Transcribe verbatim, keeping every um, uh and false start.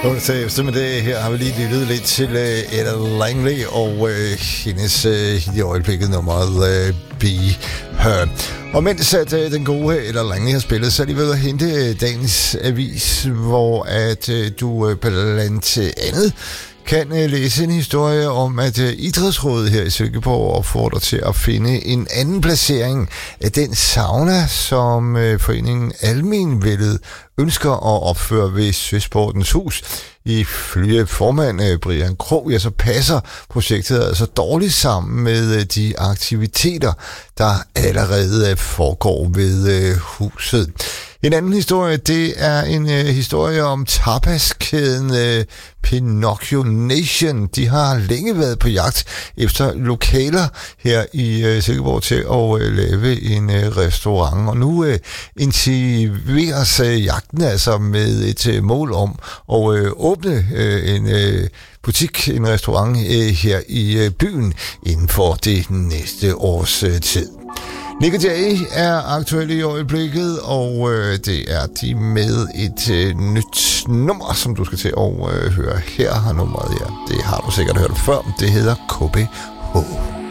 Med det her har vi lige lyttet lidt til uh, Ella Langley og uh, hendes uh, i øjeblikket nummeret uh, Be Her. Og mens at uh, den gode Ella Langley har spillet, så er de ved at hente uh, dagens avis, hvor at uh, du uh, blandt andet kan uh, læse en historie om, at uh, Idrætsrådet her i Silkeborg opfordrer til at finde en anden placering af den sauna, som uh, foreningen Almenveldet ønsker at opføre ved Søsportens Hus. Ifølge formand Brian Krog, ja, så passer projektet altså dårligt sammen med de aktiviteter, der allerede foregår ved huset. En anden historie, det er en uh, historie om tapaskæden uh, Pinocchio Nation. De har længe været på jagt efter lokaler her i uh, Silkeborg til at uh, lave en uh, restaurant. Og nu uh, intensiveres uh, jagten altså med et uh, mål om at uh, åbne uh, en uh, butik, en restaurant uh, her i uh, byen inden for det næste års uh, tid. Nick og Jay er aktuelle i øjeblikket, og øh, det er de med et øh, nyt nummer, som du skal til at øh, høre. Her har nummeret, ja, det har du sikkert hørt før. Det hedder K B H.